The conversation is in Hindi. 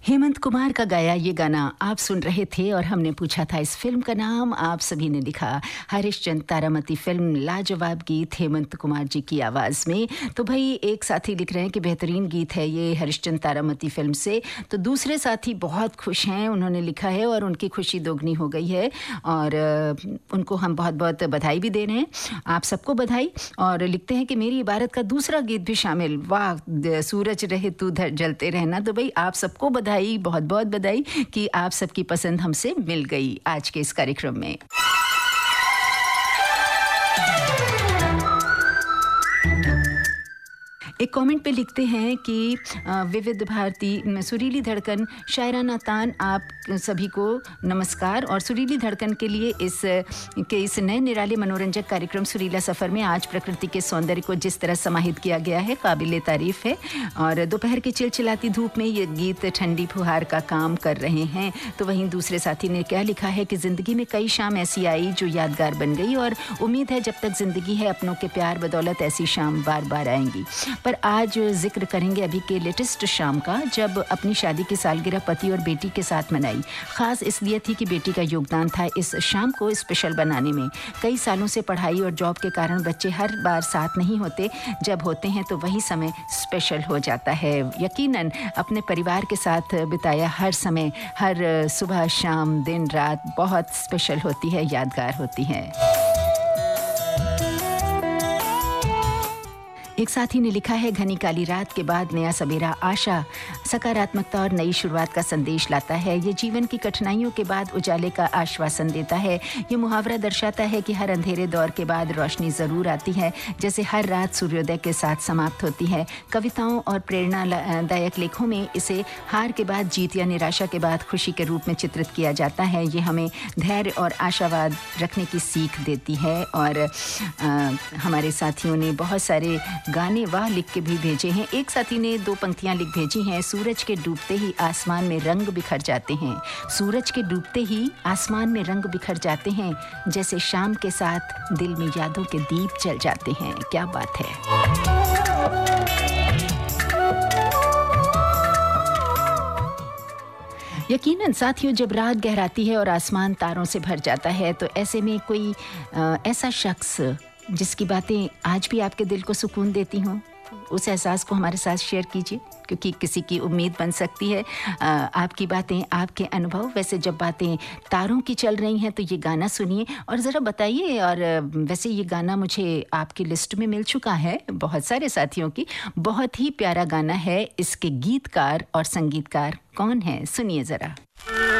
हेमंत कुमार का गाया ये गाना आप सुन रहे थे और हमने पूछा था इस फिल्म का नाम। आप सभी ने लिखा हरिश्चंद्र तारामती फिल्म, लाजवाब गीत हेमंत कुमार जी की आवाज़ में। तो भाई एक साथी लिख रहे हैं कि बेहतरीन गीत है ये हरिश्चंद्र तारामती फिल्म से। तो दूसरे साथी बहुत खुश हैं, उन्होंने लिखा है और उनकी खुशी दोगुनी हो गई है और उनको हम बहुत बहुत बधाई भी दे रहे हैं। आप सबको बधाई। और लिखते हैं कि मेरी इबारत का दूसरा गीत भी शामिल, वाह सूरज रहे तू जलते रहना। तो भाई आप सबको बधाई, बहुत बहुत बधाई कि आप सबकी पसंद हमसे मिल गई आज के इस कार्यक्रम में। एक कमेंट पे लिखते हैं कि विविध भारती सुरीली धड़कन शायराना तान, आप सभी को नमस्कार। और सुरीली धड़कन के लिए इस नए निराले मनोरंजक कार्यक्रम सुरीला सफ़र में आज प्रकृति के सौंदर्य को जिस तरह समाहित किया गया है, काबिले तारीफ है। और दोपहर की चिलचिलाती धूप में ये गीत ठंडी फुहार का काम कर रहे हैं। तो वहीं दूसरे साथी ने क्या लिखा है कि ज़िंदगी में कई शाम ऐसी आई जो यादगार बन गई और उम्मीद है जब तक ज़िंदगी है अपनों के प्यार बदौलत ऐसी शाम बार बार आएंगी। पर आज जिक्र करेंगे अभी के लेटेस्ट शाम का, जब अपनी शादी की सालगिरह पति और बेटी के साथ मनाई। खास इसलिए थी कि बेटी का योगदान था इस शाम को स्पेशल बनाने में। कई सालों से पढ़ाई और जॉब के कारण बच्चे हर बार साथ नहीं होते, जब होते हैं तो वही समय स्पेशल हो जाता है। यकीनन अपने परिवार के साथ बिताया हर समय, हर सुबह शाम दिन रात बहुत स्पेशल होती है, यादगार होती है। एक साथी ने लिखा है घनी काली रात के बाद नया सवेरा आशा, सकारात्मकता और नई शुरुआत का संदेश लाता है। ये जीवन की कठिनाइयों के बाद उजाले का आश्वासन देता है। ये मुहावरा दर्शाता है कि हर अंधेरे दौर के बाद रोशनी ज़रूर आती है, जैसे हर रात सूर्योदय के साथ समाप्त होती है। कविताओं और प्रेरणादायक लेखों में इसे हार के बाद जीत या निराशा के बाद खुशी के रूप में चित्रित किया जाता है। ये हमें धैर्य और आशावाद रखने की सीख देती है। और हमारे साथियों ने बहुत सारे गाने वाह लिख के भी भेजे हैं। एक साथी ने 2 पंक्तियां लिख भेजी हैं। सूरज के डूबते ही आसमान में रंग बिखर जाते हैं, सूरज के डूबते ही आसमान में रंग बिखर जाते हैं, जैसे शाम के साथ दिल में यादों के दीप जल जाते हैं। क्या बात है। यकीनन साथियों, जब रात गहराती है और आसमान तारों से भर जाता है, तो ऐसे में कोई ऐसा शख्स जिसकी बातें आज भी आपके दिल को सुकून देती हों, उस एहसास को हमारे साथ शेयर कीजिए, क्योंकि किसी की उम्मीद बन सकती है आपकी बातें, आपके अनुभव। वैसे जब बातें तारों की चल रही हैं तो ये गाना सुनिए और ज़रा बताइए। और वैसे ये गाना मुझे आपकी लिस्ट में मिल चुका है बहुत सारे साथियों की। बहुत ही प्यारा गाना है। इसके गीतकार और संगीतकार कौन है, सुनिए ज़रा।